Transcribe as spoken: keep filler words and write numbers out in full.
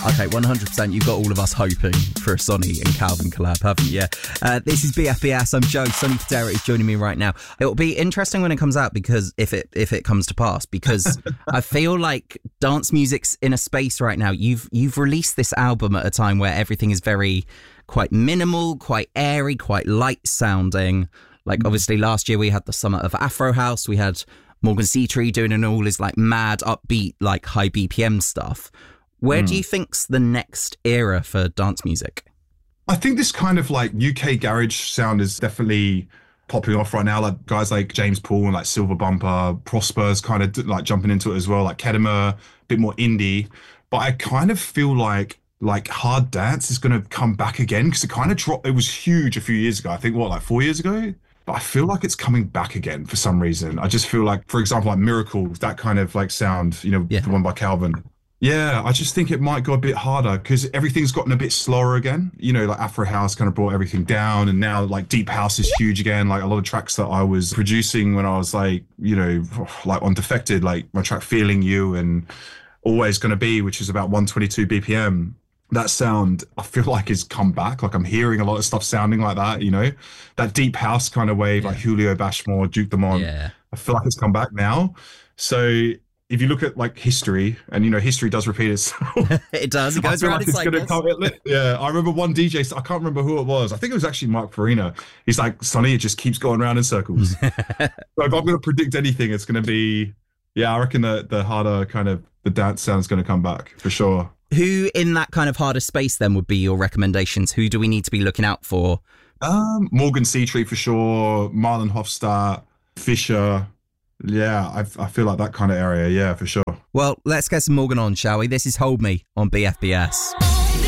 Okay, one hundred percent. You've got all of us hoping for a Sonny and Calvin collab, haven't you? Uh, this is B F B S. I'm Joe. Sonny Fodera is joining me right now. It will be interesting when it comes out, because if it if it comes to pass, because I feel like dance music's in a space right now. You've you've released this album at a time where everything is very quite minimal, quite airy, quite light sounding. Like obviously last year we had the summer of Afro House. We had Morgan Seatree doing an all his like mad upbeat, like high B P M stuff. Where mm. do you think's the next era for dance music? I think this kind of like U K garage sound is definitely popping off right now. Like guys like James Paul and like Silver Bumper, Prosper's kind of like jumping into it as well. Like Kedema, a bit more indie. But I kind of feel like like hard dance is going to come back again, because it kind of dropped. It was huge a few years ago. I think what, like four years ago? But I feel like it's coming back again for some reason. I just feel like, for example, like Miracle, that kind of like sound, you know, yeah. the one by Calvin. Yeah, I just think it might go a bit harder because everything's gotten a bit slower again. You know, like Afro House kind of brought everything down, and now like Deep House is huge again. Like a lot of tracks that I was producing when I was like, you know, like on Defected, like my track Feeling You and Always Gonna Be, which is about one twenty-two B P M. That sound, I feel like, has come back. Like I'm hearing a lot of stuff sounding like that, you know, that deep house kind of wave, yeah. like Julio Bashmore, Duke Dumont. Yeah. I feel like it's come back now. So if you look at like history, and you know, history does repeat itself. It does. It goes around like it's gonna come, yeah, I remember one D J, I can't remember who it was. I think it was actually Mark Farina. He's like, Sonny, it just keeps going around in circles. So if I'm going to predict anything, it's going to be, yeah, I reckon the, the harder kind of, the dance sound is going to come back for sure. Who in that kind of harder space then would be your recommendations? Who do we need to be looking out for? Um, Morgan Seatree for sure, Marlon Hofstadt, Fisher. Yeah, I, I feel like that kind of area. Yeah, for sure. Well, let's get some Morgan on, shall we? This is Hold Me on B F B S.